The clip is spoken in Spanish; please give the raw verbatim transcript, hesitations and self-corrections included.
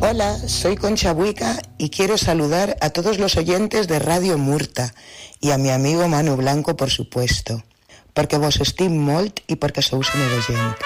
Hola, soy Concha Buica y quiero saludar a todos los oyentes de Radio Murta y a mi amigo Manu Blanco, por supuesto, porque vos estim molt y porque sous una de gent.